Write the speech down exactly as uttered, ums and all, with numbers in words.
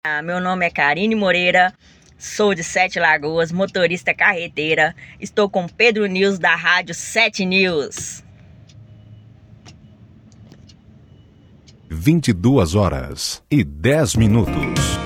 Ah, meu nome é Karine Moreira, sou de Sete Lagoas, motorista carreteira. Estou com Pedro News da Rádio Sete News. vinte e duas horas e dez minutos.